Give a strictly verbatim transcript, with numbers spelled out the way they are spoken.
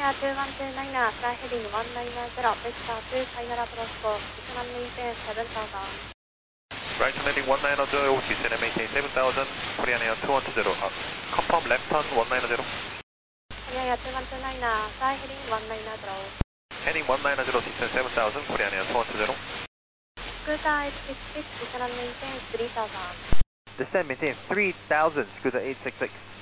Air two one two nine, fly heading one nine zero, Vista two final approach for Vietnam maintain seven thousand. Right landing one nine zero, Vietnam maintain seven thousand, Korean Air two one two zero, uh, confirm left turn one nine zero. Korean Air two one two nine, fly heading one nine zero. Heading one nine zero, descend seven thousand, Korean Air two one two zero. Scooter eight six six, Vietnam maintain three thousand. Descend maintain three thousand, Scooter eight six six.